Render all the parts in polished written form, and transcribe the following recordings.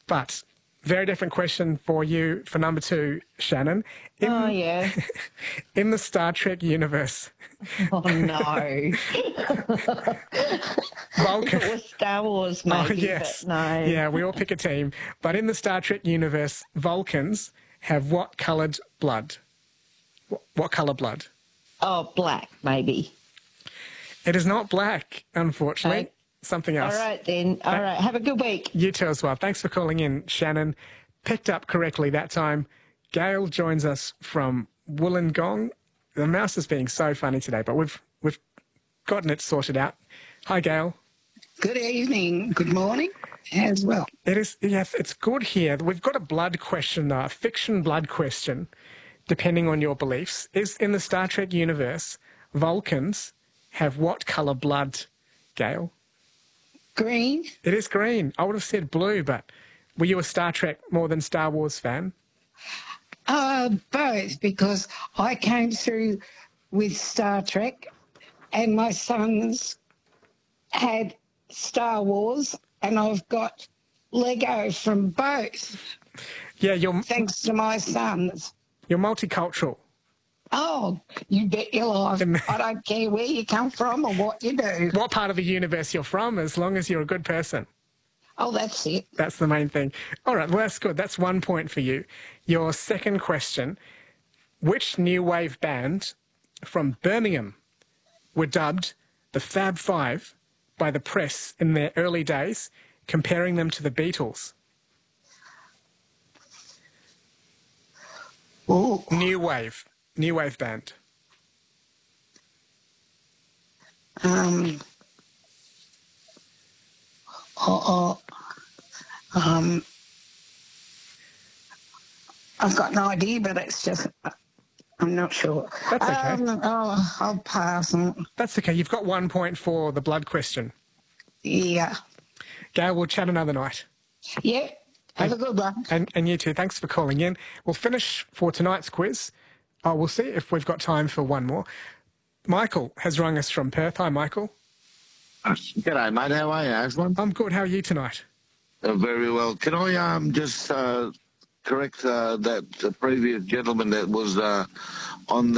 But very different question for you for number 2, Shannon. Yeah. In the Star Trek universe. Oh, no. Vulcan. If it was Star Wars, maybe, yes. but no. Yeah, we all pick a team. But in the Star Trek universe, Vulcans have what coloured blood? What colour blood? Oh, black, maybe. It is not black, unfortunately. Something else. All right, then. All right. Have a good week. You too as well. Thanks for calling in, Shannon. Picked up correctly that time. Gail joins us from Wollongong. The mouse is being so funny today, but we've gotten it sorted out. Hi, Gail. Good evening, good morning as well. It is, yes, it's good here. We've got a blood question, a fiction blood question, depending on your beliefs. Is in the Star Trek universe, Vulcans have what colour blood, Gail? Green? It is green. I would have said blue, but were you a Star Trek more than Star Wars fan? Both, because I came through with Star Trek and my sons had Star Wars, and I've got Lego from both. Yeah, thanks to my sons. You're multicultural. Oh, you bet your life. I don't care where you come from or what you do. What part of the universe you're from, as long as you're a good person. Oh, that's it. That's the main thing. All right, well, that's good. That's 1 point for you. Your second question, which new wave band from Birmingham were dubbed the Fab Five by the press in their early days, comparing them to the Beatles? Ooh. New wave band. I've got no idea, but it's just, I'm not sure. That's okay. I'll pass. That's okay. You've got 1 point for the blood question. Yeah. Gail, we'll chat another night. Yeah. Have a good one. And you too. Thanks for calling in. We'll finish for tonight's quiz. We'll see if we've got time for one more. Michael has rung us from Perth. Hi, Michael. G'day, mate. How are you, Aslan? I'm good. How are you tonight? Very well. Can I just correct that previous gentleman that was on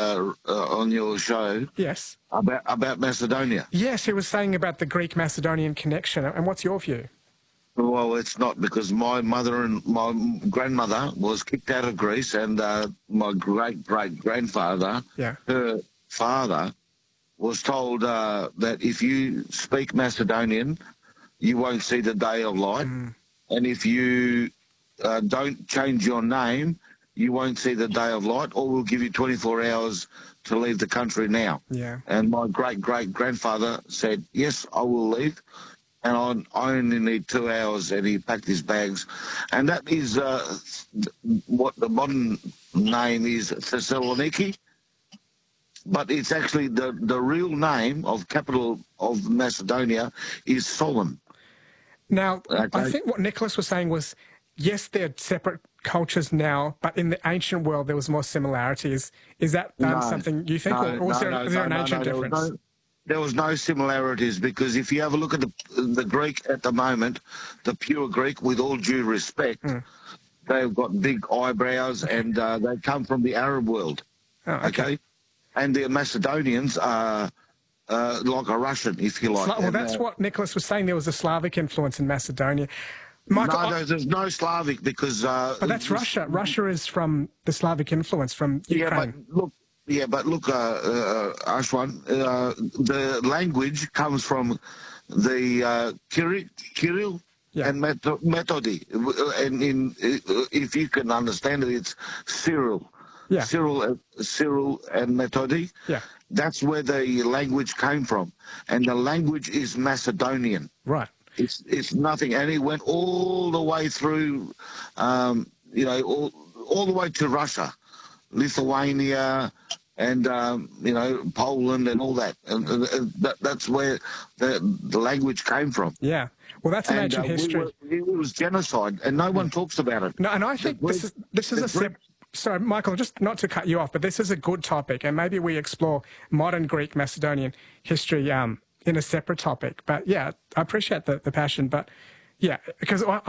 your show? Yes. About Macedonia. Yes, he was saying about the Greek-Macedonian connection. And what's your view? Well, it's not, because my mother and my grandmother was kicked out of Greece, and my great-great-grandfather, her father, was told that if you speak Macedonian, you won't see the day of light. And if you don't change your name, you won't see the day of light, or we'll give you 24 hours to leave the country now. Yeah. And my great-great-grandfather said, yes, I will leave. And I only need 2 hours, and he packed his bags. And that is what the modern name is, Thessaloniki. But it's actually the real name of capital of Macedonia is Solon. Now, okay. I think what Nicholas was saying was, yes, they're separate cultures now, but in the ancient world there was more similarities. Is that something you think, or is there an ancient difference? There was no similarities, because if you have a look at the Greek at the moment, the pure Greek, with all due respect, they've got big eyebrows, and they come from the Arab world. Oh, okay. And the Macedonians are like a Russian, if you like. Well, that's what Nicholas was saying. There was a Slavic influence in Macedonia. Michael, no, there's no Slavic, because... but that's Russia. Russia is from the Slavic influence from Ukraine. But look, Ashwan, the language comes from the Kirill and Methodi. And if you can understand it, it's Cyril. Yeah. Cyril and Methodi. Yeah. That's where the language came from. And the language is Macedonian. Right. It's nothing. And it went all the way through, all the way to Russia, Lithuania, and Poland and all that. And that's where the language came from. Yeah. Well, that's an ancient history. It was genocide, and no one talks about it. No, and I think this is a... Sorry, Michael, just not to cut you off, but this is a good topic, and maybe we explore modern Greek Macedonian history in a separate topic. But yeah, I appreciate the passion, but yeah, because